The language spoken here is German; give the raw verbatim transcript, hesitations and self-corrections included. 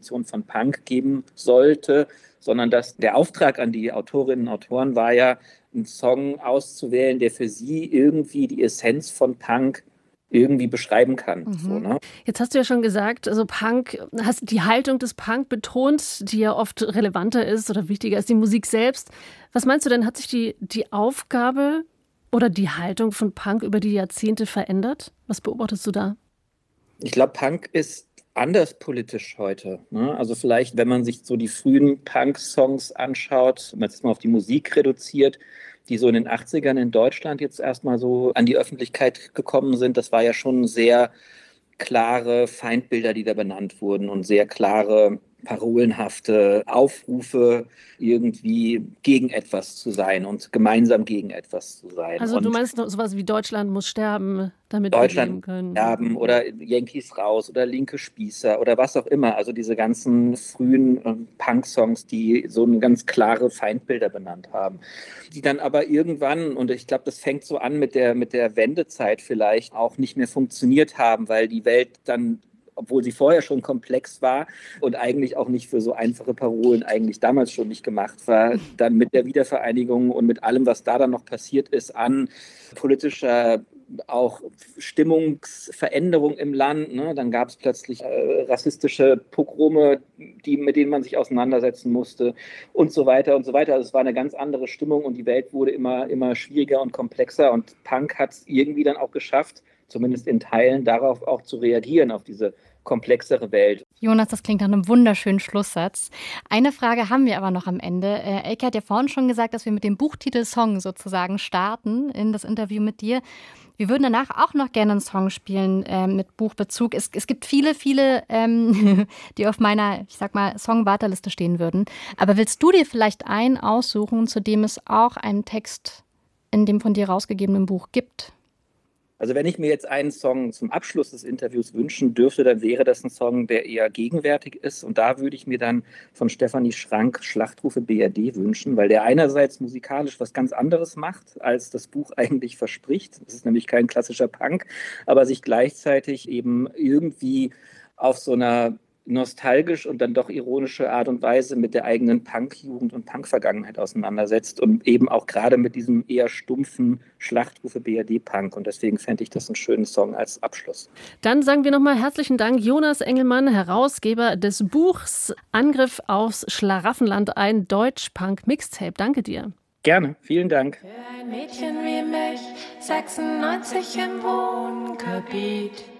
Definition von Punk geben sollte, sondern dass der Auftrag an die Autorinnen und Autoren war ja, einen Song auszuwählen, der für sie irgendwie die Essenz von Punk irgendwie beschreiben kann. Mhm. So, ne? Jetzt hast du ja schon gesagt, also Punk, hast die Haltung des Punk betont, die ja oft relevanter ist oder wichtiger als die Musik selbst. Was meinst du denn, hat sich die, die Aufgabe oder die Haltung von Punk über die Jahrzehnte verändert? Was beobachtest du da? Ich glaube, Punk ist anders politisch heute. Ne? Also vielleicht, wenn man sich so die frühen Punk-Songs anschaut, wenn man es mal auf die Musik reduziert, die so in den achtzigern in Deutschland jetzt erstmal so an die Öffentlichkeit gekommen sind, das war ja schon sehr klare Feindbilder, die da benannt wurden und sehr klare parolenhafte Aufrufe, irgendwie gegen etwas zu sein und gemeinsam gegen etwas zu sein. Also du Und meinst noch sowas wie Deutschland muss sterben, damit wir leben Deutschland können. sterben oder Yankees raus oder linke Spießer oder was auch immer. Also diese ganzen frühen äh, Punk-Songs, die so eine ganz klare Feindbilder benannt haben. Die dann aber irgendwann, und ich glaube, das fängt so an mit der, mit der Wendezeit vielleicht, auch nicht mehr funktioniert haben, weil die Welt dann, obwohl sie vorher schon komplex war und eigentlich auch nicht für so einfache Parolen eigentlich damals schon nicht gemacht war, dann mit der Wiedervereinigung und mit allem, was da dann noch passiert ist an politischer auch Stimmungsveränderung im Land. Ne? Dann gab es plötzlich äh, rassistische Pogrome, die, mit denen man sich auseinandersetzen musste und so weiter und so weiter. Also es war eine ganz andere Stimmung und die Welt wurde immer, immer schwieriger und komplexer und Punk hat es irgendwie dann auch geschafft, zumindest in Teilen, darauf auch zu reagieren, auf diese komplexere Welt. Jonas, das klingt nach einem wunderschönen Schlusssatz. Eine Frage haben wir aber noch am Ende. Äh, Elke hat ja vorhin schon gesagt, dass wir mit dem Buchtitel Song sozusagen starten in das Interview mit dir. Wir würden danach auch noch gerne einen Song spielen äh, mit Buchbezug. Es, es gibt viele, viele, ähm, die auf meiner, ich sag mal, Song-Warteliste stehen würden. Aber willst du dir vielleicht einen aussuchen, zu dem es auch einen Text in dem von dir rausgegebenen Buch gibt? Also wenn ich mir jetzt einen Song zum Abschluss des Interviews wünschen dürfte, dann wäre das ein Song, der eher gegenwärtig ist. Und da würde ich mir dann von Stefanie Schrank Schlachtrufe B R D wünschen, weil der einerseits musikalisch was ganz anderes macht, als das Buch eigentlich verspricht. Es ist nämlich kein klassischer Punk, aber sich gleichzeitig eben irgendwie auf so einer nostalgisch und dann doch ironische Art und Weise mit der eigenen Punk-Jugend und Punk-Vergangenheit auseinandersetzt und eben auch gerade mit diesem eher stumpfen Schlachtrufe B R D-Punk. Und deswegen fände ich das einen schönen Song als Abschluss. Dann sagen wir nochmal herzlichen Dank, Jonas Engelmann, Herausgeber des Buchs Angriff aufs Schlaraffenland, ein Deutsch-Punk-Mixtape. Danke dir. Gerne, vielen Dank. Für ein Mädchen wie mich, sechsundneunzig im Wohngebiet.